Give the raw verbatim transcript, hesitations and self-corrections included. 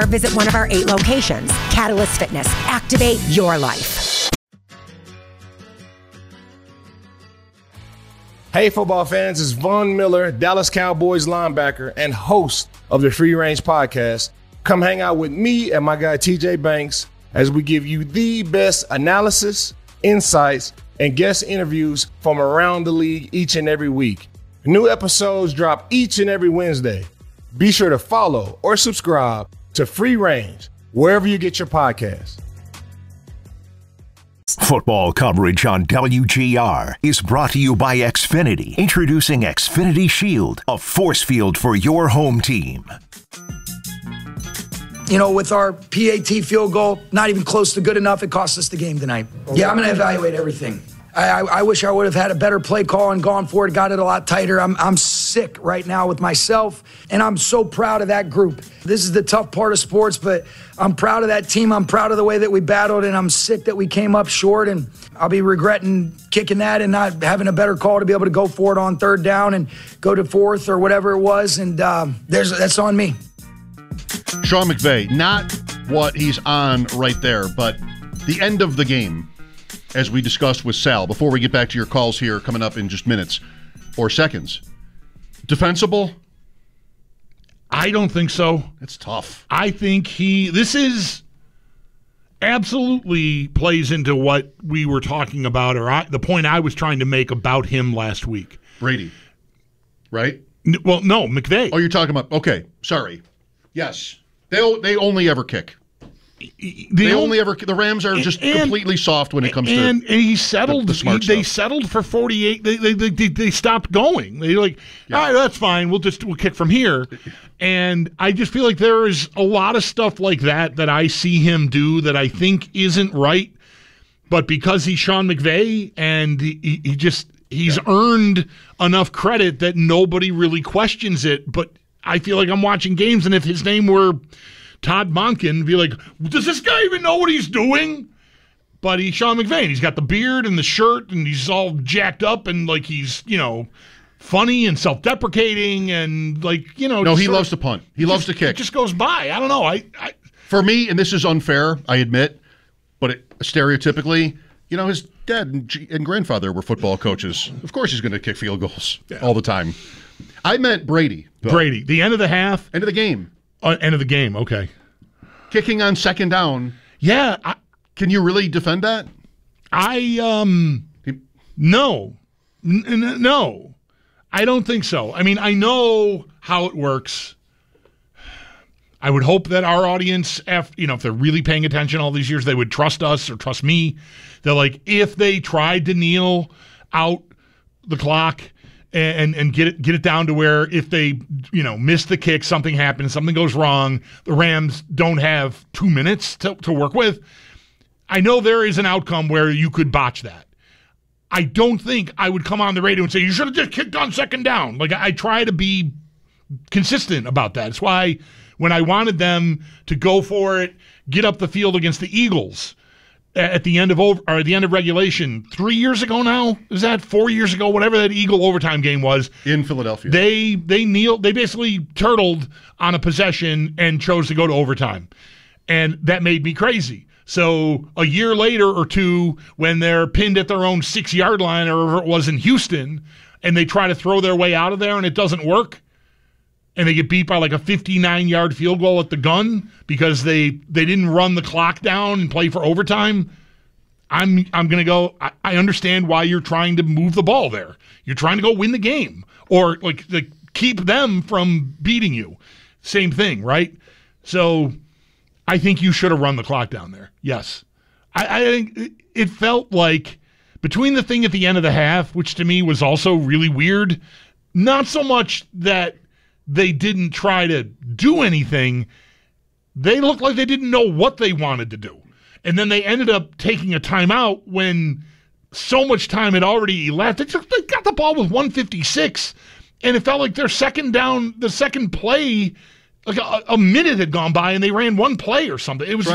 or visit one of our eight locations. Catalyst Fitness. Activate your life. Hey, football fans, it's Von Miller, Dallas Cowboys linebacker and host of the Free Range Podcast. Come hang out with me and my guy T J Banks as we give you the best analysis, insights, and guest interviews from around the league each and every week. New episodes drop each and every Wednesday. Be sure to follow or subscribe to Free Range wherever you get your podcasts. Football coverage on W G R is brought to you by Xfinity. Introducing Xfinity Shield, a force field for your home team. You know, with our P A T field goal, not even close to good enough, it cost us the game tonight. Yeah, I'm going to evaluate everything. I, I, I wish I would have had a better play call and gone for it, got it a lot tighter. I'm, I'm sick right now with myself, and I'm so proud of that group. This is the tough part of sports, but I'm proud of that team. I'm proud of the way that we battled, and I'm sick that we came up short, and I'll be regretting kicking that and not having a better call to be able to go for it on third down and go to fourth or whatever it was, and um, there's that's on me. Sean McVay, not what he's on right there, but the end of the game, as we discussed with Sal, before we get back to your calls here coming up in just minutes or seconds. Defensible? I don't think so. It's tough. I think he, this is absolutely plays into what we were talking about, or I, the point I was trying to make about him last week. Brady, right? N- well, no, McVay. Oh, you're talking about, okay, sorry. Yes. They they only ever kick. The they only ever the Rams are just and, completely soft when it comes and, to and he settled. The, the smart he, stuff. They settled for forty-eight. They they, they they stopped going. They like, yeah. All right, that's fine. We'll just we'll kick from here. And I just feel like there is a lot of stuff like that that I see him do that I think isn't right. But because he's Sean McVay and he, he just he's yeah. earned enough credit that nobody really questions it. But I feel like I'm watching games, and if his name were Todd Monken, be like, does this guy even know what he's doing? But he's Sean McVay. He's got the beard and the shirt, and he's all jacked up, and like he's, you know, funny and self-deprecating, and like, you know. No, he loves to punt. He loves just, to kick. It just goes by. I don't know. I, I For me, and this is unfair, I admit, but it, stereotypically, you know, his dad and, G- and grandfather were football coaches. Of course he's going to kick field goals yeah. all the time. I meant Brady. Though. Brady. The end of the half. End of the game. Uh, end of the game, okay. Kicking on second down. Yeah. I, Can you really defend that? I, um, he, no. N- n- no. I don't think so. I mean, I know how it works. I would hope that our audience, if, you know, if they're really paying attention all these years, they would trust us or trust me. They're like, if they tried to kneel out the clock and and get it get it down to where if they, you know, miss the kick, something happens, something goes wrong, the Rams don't have two minutes to, to work with. I know there is an outcome where you could botch that. I don't think I would come on the radio and say, you should have just kicked on second down. Like, I, I try to be consistent about that. It's why when I wanted them to go for it, get up the field against the Eagles at the end of over, or at the end of regulation three years ago now, is that four years ago, whatever that Eagle overtime game was in Philadelphia, they they kneeled, they basically turtled on a possession and chose to go to overtime, and that made me crazy. So a year later or two, when they're pinned at their own six yard line, or wherever it was in Houston, and they try to throw their way out of there and it doesn't work, and they get beat by like a fifty-nine yard field goal at the gun because they, they didn't run the clock down and play for overtime, I'm I'm going to go, I, I understand why you're trying to move the ball there. You're trying to go win the game or like, like keep them from beating you. Same thing, right? So I think you should have run the clock down there. Yes. I, I think it felt like between the thing at the end of the half, which to me was also really weird, not so much that they didn't try to do anything. They looked like they didn't know what they wanted to do. And then they ended up taking a timeout when so much time had already elapsed. They, took, they got the ball with one fifty-six, and it felt like their second down, the second play, like a, a minute had gone by, and they ran one play or something. It was